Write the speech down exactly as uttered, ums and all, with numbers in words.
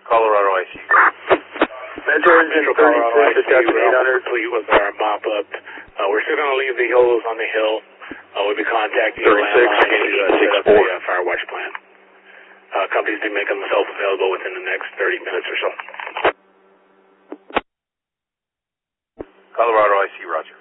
Colorado I C. Metro Engine thirty-six, Adjusted eight hundred. Complete with our mop-up. Uh, we're still going to leave the hills on the hill. Uh, we'll be contacting the landline to uh, set up the uh, fire watch plan. Uh, companies do make themselves available within the next thirty minutes or so. Colorado I C, roger.